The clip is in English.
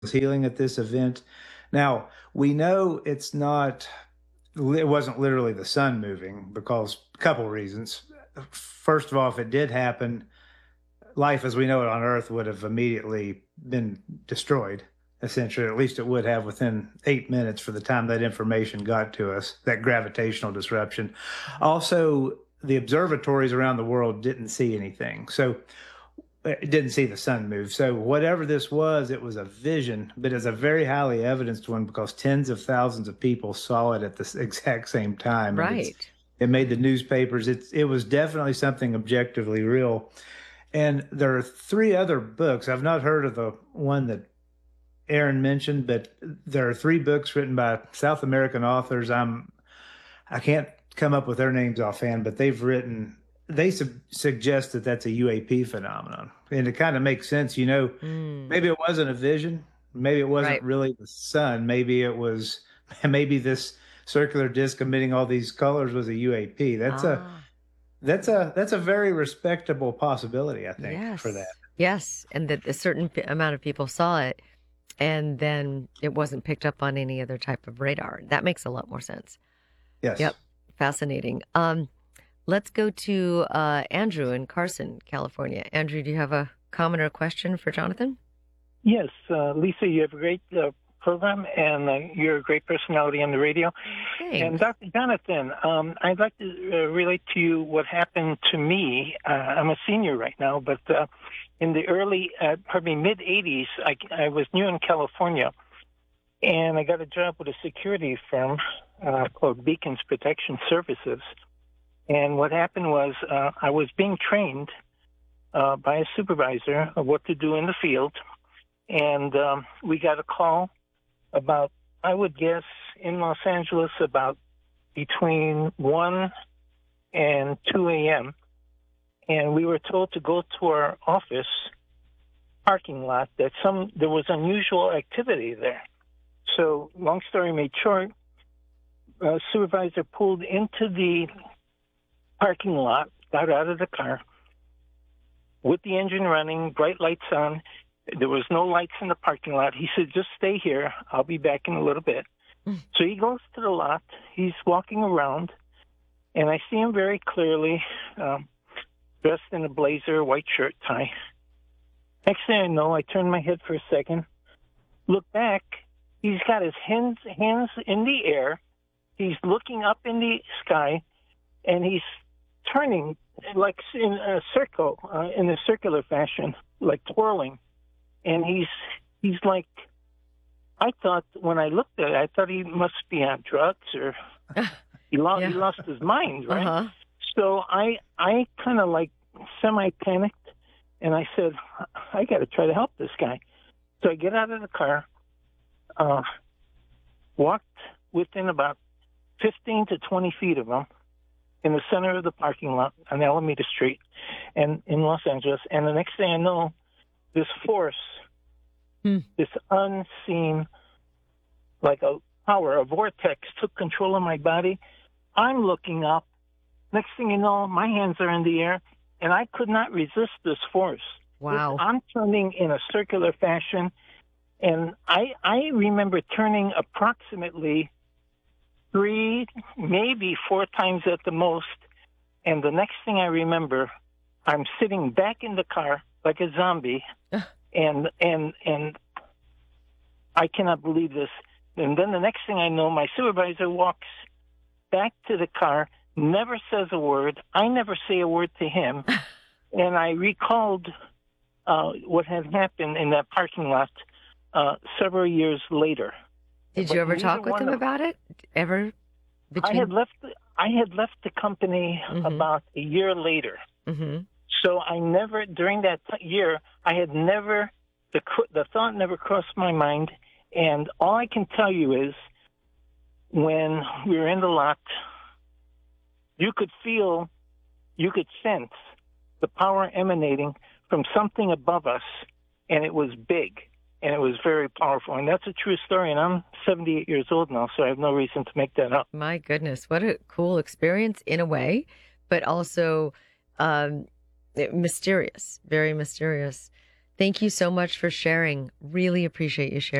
healing at this event. Now, we know it wasn't literally the sun moving because a couple reasons. First of all, if it did happen, life as we know it on Earth would have immediately been destroyed, essentially. At least it would have within 8 minutes for the time that information got to us, that gravitational disruption. Also, the observatories around the world didn't see anything. So it didn't see the sun move. So whatever this was, it was a vision, but it's a very highly evidenced one because tens of thousands of people saw it at the exact same time, and Right. it made the newspapers. It was definitely something objectively real. And there are three other books. I've not heard of the one that Aaron mentioned, but there are three books written by South American authors. I can't come up with their names offhand, but they suggest that that's a UAP phenomenon. And it kind of makes sense. Mm, Maybe it wasn't a vision. Maybe it wasn't right. really the sun. Maybe this circular disc emitting all these colors was a UAP. Ah, That's a very respectable possibility, I think, for that. yes. Yes. And that a certain amount of people saw it, and then it wasn't picked up on any other type of radar. That makes a lot more sense. Yes. Yep. Fascinating. Let's go to Andrew in Carson, California. Andrew, do you have a comment or a question for Jonathan? Yes, Lisa, you have a great program, and you're a great personality on the radio. And Thanks. Dr. Jonathan, I'd like to relate to you what happened to me. I'm a senior right now, but in the mid 80s, I was new in California, and I got a job with a security firm called Beacons Protection Services. And what happened was I was being trained by a supervisor of what to do in the field. And we got a call about, I would guess, in Los Angeles about between 1 and 2 a.m. And we were told to go to our office parking lot that there was unusual activity there. So long story made short, supervisor pulled into the parking lot, got out of the car with the engine running, bright lights on. There was no lights in the parking lot. He said, just stay here. I'll be back in a little bit. So he goes to the lot. He's walking around, and I see him very clearly, dressed in a blazer, white shirt, tie. Next thing I know, I turn my head for a second, look back. He's got his hands in the air. He's looking up in the sky, and he's turning like in a circle, in a circular fashion, like twirling. And he's like, I thought when I looked at it, I thought he must be on drugs or he lost his mind, right? Uh-huh. So I kind of like semi-panicked, and I said, I got to try to help this guy. So I get out of the car, walked within about 15 to 20 feet of him in the center of the parking lot on Alameda Street and in Los Angeles. And the next thing I know, this force, this unseen, like a power, a vortex, took control of my body. I'm looking up. Next thing you know, my hands are in the air, and I could not resist this force. Wow. I'm turning in a circular fashion, and I remember turning approximately 3, maybe 4 times at the most. And the next thing I remember, I'm sitting back in the car like a zombie, and I cannot believe this. And then the next thing I know, my supervisor walks back to the car, never says a word. I never say a word to him. And I recalled what had happened in that parking lot several years later. Did But you ever neither talk with one him of- about it? Ever? I had left the company about a year later. Mm-hmm. So I never, during that year, I had never, the thought never crossed my mind. And all I can tell you is when we were in the lot, you could sense the power emanating from something above us, and it was big, and it was very powerful. And that's a true story, and I'm 78 years old now, so I have no reason to make that up. My goodness, what a cool experience in a way, but also mysterious, very mysterious. Thank you so much for sharing. Really appreciate you sharing.